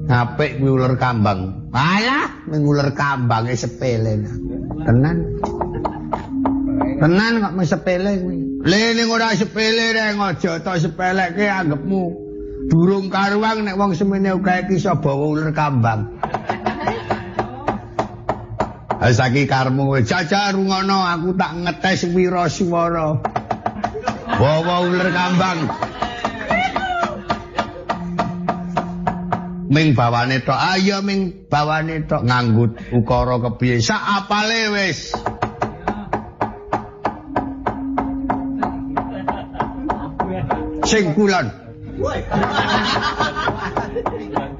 Apik kuwi ular kambang. Alah, ning ular kambange sepele. Tenan. Tenan kok mung sepele kuwi. Le ning ora sepele rek aja tok sepeleke anggepmu. Durung karuang nek wong semene akeh iso bawa ular kambang. Ha saiki karmu wis jajar rungono aku tak ngetes wira swara. Bawa ular kambang. Ming bawane tok, ayo ming bawane tok nganggut ukara kepiye sak apale wis. Sing kulon.